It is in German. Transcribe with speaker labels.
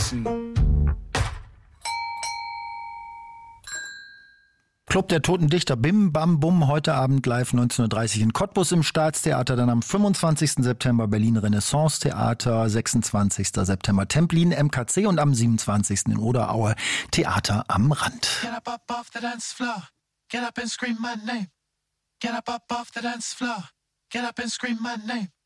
Speaker 1: Club der Toten Dichter, Bim Bam Bum, heute Abend live 19:30 Uhr in Cottbus im Staatstheater, dann am 25. September Berlin Renaissance Theater, 26. September Templin MKC und am 27. in Oderaue Theater am Rand.
Speaker 2: Get up off the dance floor, get up and scream my name. Get up off the dance floor, get up and scream my name.